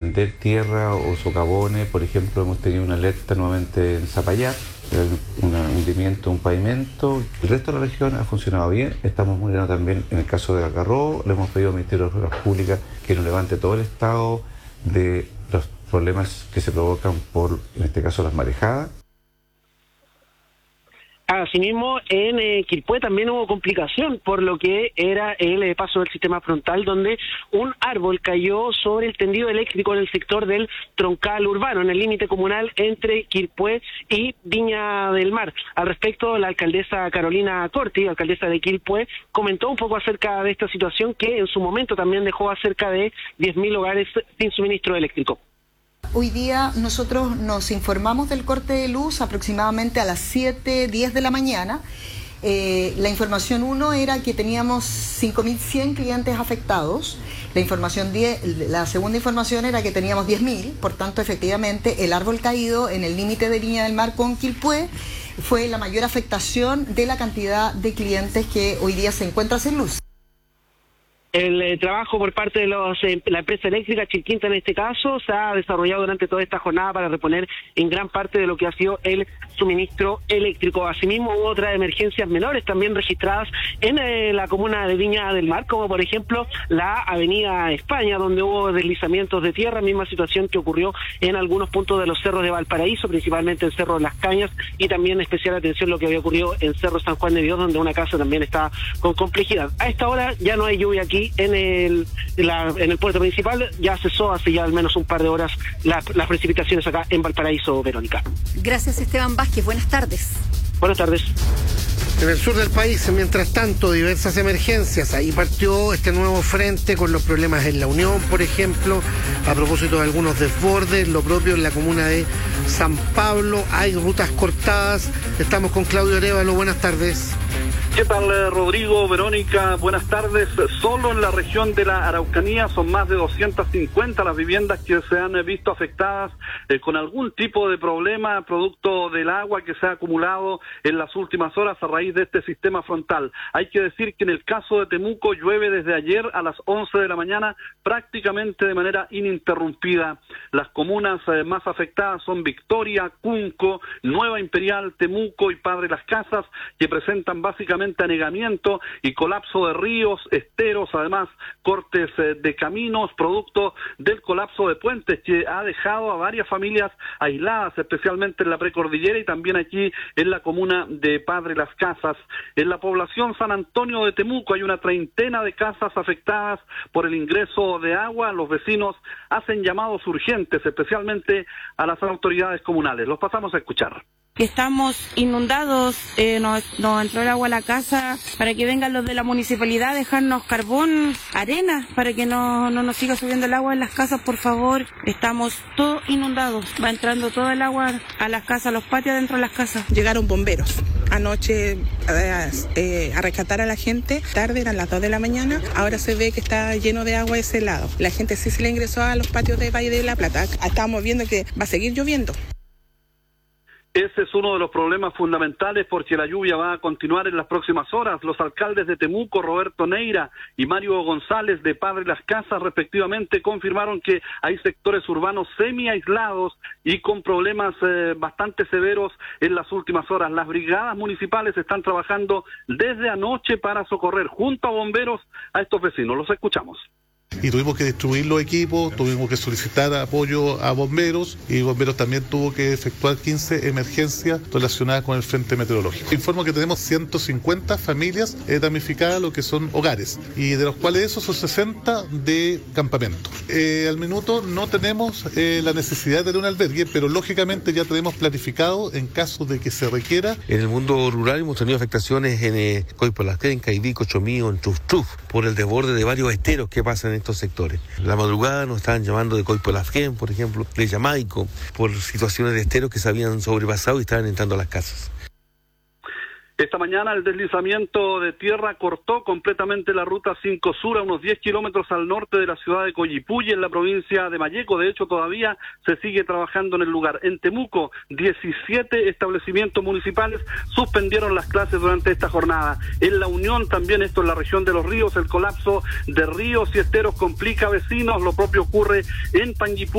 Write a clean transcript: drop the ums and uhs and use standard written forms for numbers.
vender tierra o socavones. Por ejemplo, hemos tenido una alerta nuevamente en Zapallar, un hundimiento, un pavimento. El resto de la región ha funcionado bien. Estamos monitoreando también en el caso de Algarrobo. Le hemos pedido al Ministerio de Obras Públicas que nos levante todo el estado de los problemas que se provocan por, en este caso, las marejadas. Asimismo, en Quilpué también hubo complicación por lo que era el paso del sistema frontal, donde un árbol cayó sobre el tendido eléctrico en el sector del troncal urbano, en el límite comunal entre Quilpué y Viña del Mar. Al respecto, la alcaldesa Carolina Corti, alcaldesa de Quilpué, comentó un poco acerca de esta situación que en su momento también dejó a cerca de 10.000 hogares sin suministro eléctrico. Hoy día nosotros nos informamos del corte de luz aproximadamente a las 7:10 de la mañana. La información 1 era que teníamos 5.100 clientes afectados. La segunda información era que teníamos 10.000, por tanto, efectivamente, el árbol caído en el límite de Viña del Mar con Quilpué fue la mayor afectación de la cantidad de clientes que hoy día se encuentra sin luz. El trabajo por parte de la empresa eléctrica Chilquinta en este caso se ha desarrollado durante toda esta jornada para reponer en gran parte de lo que ha sido el suministro eléctrico. Asimismo, hubo otras emergencias menores también registradas en la comuna de Viña del Mar, como por ejemplo la avenida España, donde hubo deslizamientos de tierra, misma situación que ocurrió en algunos puntos de los cerros de Valparaíso, principalmente el Cerro de las Cañas, y también especial atención lo que había ocurrido en Cerro San Juan de Dios, donde una casa también está con complejidad. A esta hora ya no hay lluvia aquí en el puerto principal, ya cesó hace ya al menos un par de horas las precipitaciones acá en Valparaíso, Verónica. Gracias, Esteban Vázquez, buenas tardes. Buenas tardes. En el sur del país, mientras tanto, diversas emergencias. Ahí partió este nuevo frente con los problemas en La Unión, por ejemplo, a propósito de algunos desbordes, lo propio en la comuna de San Pablo, hay rutas cortadas. Estamos con Claudio Arévalo, buenas tardes. ¿Qué tal, Rodrigo, Verónica? Buenas tardes. Solo en la región de la Araucanía son más de 250 las viviendas que se han visto afectadas con algún tipo de problema producto del agua que se ha acumulado en las últimas horas a raíz de este sistema frontal. Hay que decir que en el caso de Temuco llueve desde ayer a las 11 de la mañana prácticamente de manera ininterrumpida. Las comunas más afectadas son Victoria, Cunco, Nueva Imperial, Temuco y Padre Las Casas, que presentan básicamente anegamiento y colapso de ríos, esteros, además cortes de caminos, producto del colapso de puentes que ha dejado a varias familias aisladas, especialmente en la precordillera y también aquí en la comuna de Padre Las Casas. En la población San Antonio de Temuco hay una treintena de casas afectadas por el ingreso de agua. Los vecinos hacen llamados urgentes, especialmente a las autoridades comunales. Los pasamos a escuchar. Estamos inundados, nos entró el agua a la casa, para que vengan los de la municipalidad a dejarnos carbón, arena, para que no nos siga subiendo el agua en las casas, por favor. Estamos todos inundados, va entrando todo el agua a las casas, a los patios dentro de las casas. Llegaron bomberos anoche a rescatar a la gente, tarde, eran las 2 de la mañana, ahora se ve que está lleno de agua ese lado. La gente sí se le ingresó a los patios de Valle de la Plata, estamos viendo que va a seguir lloviendo. Ese es uno de los problemas fundamentales porque la lluvia va a continuar en las próximas horas. Los alcaldes de Temuco, Roberto Neira y Mario González de Padre Las Casas, respectivamente, confirmaron que hay sectores urbanos semi-aislados y con problemas bastante severos en las últimas horas. Las brigadas municipales están trabajando desde anoche para socorrer junto a bomberos a estos vecinos. Los escuchamos. Y tuvimos que distribuir los equipos, tuvimos que solicitar apoyo a bomberos y bomberos también tuvo que efectuar 15 emergencias relacionadas con el frente meteorológico. Informo que tenemos 150 familias damnificadas, lo que son hogares, y de los cuales esos son 60 de campamento. Al minuto no tenemos la necesidad de tener un albergue, pero lógicamente ya tenemos planificado en caso de que se requiera. En el mundo rural hemos tenido afectaciones en Coipolasquén, Caiví, Chomío, en Chufchuf, por el desborde de varios esteros que pasan en estos sectores. La madrugada nos estaban llamando de Coipolasquén, por ejemplo, de Jamaico, por situaciones de esteros que se habían sobrepasado y estaban entrando a las casas. Esta mañana el deslizamiento de tierra cortó completamente la ruta 5 Sur a unos 10 kilómetros al norte de la ciudad de Coyipulli, en la provincia de Malleco. De hecho, todavía se sigue trabajando en el lugar. En Temuco, 17 establecimientos municipales suspendieron las clases durante esta jornada. En La Unión, también esto en la región de los ríos, el colapso de ríos y esteros complica a vecinos. Lo propio ocurre en Panguipulli.